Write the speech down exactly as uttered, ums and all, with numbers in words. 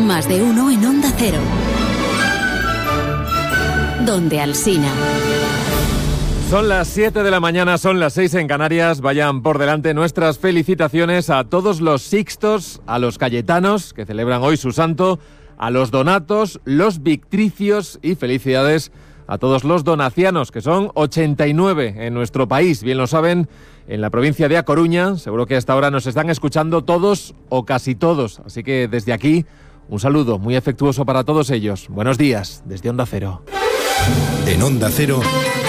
Más de uno en Onda Cero. Donde Alsina. Son las siete de la mañana, son las seis en Canarias. Vayan por delante nuestras felicitaciones a todos los Sixtos, a los Cayetanos, que celebran hoy su santo, a los Donatos, los Victricios y felicidades a todos los Donacianos, que son ochenta y nueve en nuestro país. Bien lo saben, en la provincia de A Coruña, seguro que hasta ahora nos están escuchando todos o casi todos. Así que desde aquí, un saludo muy afectuoso para todos ellos. Buenos días, desde Onda Cero. En Onda Cero,